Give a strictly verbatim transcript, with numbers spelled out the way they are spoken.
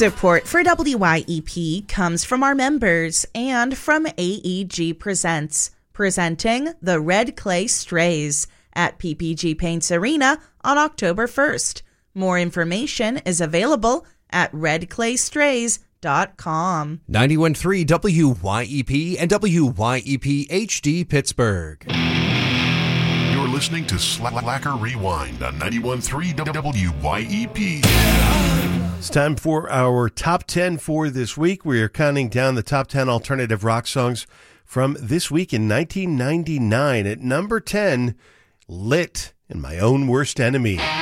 Support for W Y E P comes from our members and from A E G Presents, presenting the Red Clay Strays at P P G Paints Arena on October first. More information is available at red clay strays dot com. ninety-one point three W Y E P and W Y E P H D Pittsburgh. You're listening to Slacker Rewind on ninety-one point three W Y E P. It's time for our top ten for this week. We are counting down the top ten alternative rock songs from this week in nineteen ninety-nine. At number ten, Lit and My Own Worst Enemy.